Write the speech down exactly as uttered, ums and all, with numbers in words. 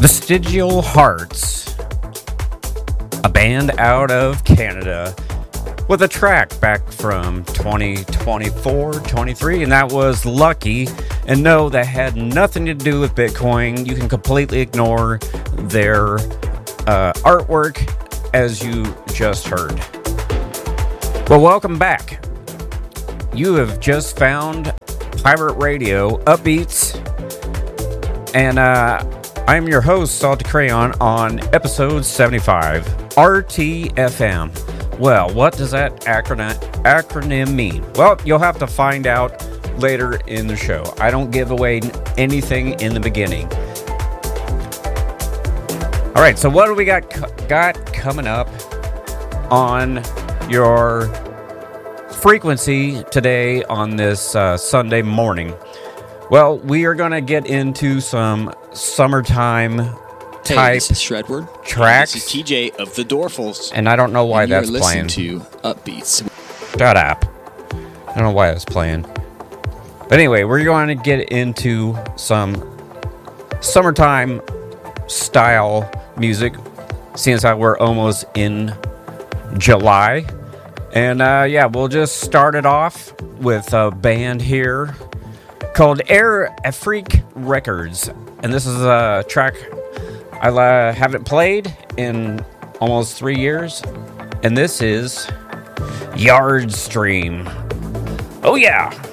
Vestigial Hearts, a band out of Canada with a track back from twenty twenty-four twenty-three, and that was Lucky. And no, that had nothing to do with Bitcoin. You can completely ignore their uh, artwork, as you just heard. Well, welcome back. You have just found Pirate Radio Upbeats, and uh, I'm your host, Salty Crayon, on episode seventy-five, R T F M. Well, what does that acronym, acronym mean? Well, you'll have to find out later in the show. I don't give away anything in the beginning. All right, so what do we got got coming up on your frequency today on this uh, Sunday morning? Well, we are going to get into some summertime Hey, type this is Shredward. tracks. This is T J of the Dorfles. And I don't know why and that's you're playing. listening to Upbeats. Shut up. I don't know why that's playing. But anyway, we're going to get into some summertime style music, seeing as how we're almost in July. And uh, yeah, we'll just start it off with a band here called Air Afrique Records. And this is a track I uh, haven't played in almost three years. And this is Yard Stream. Oh yeah!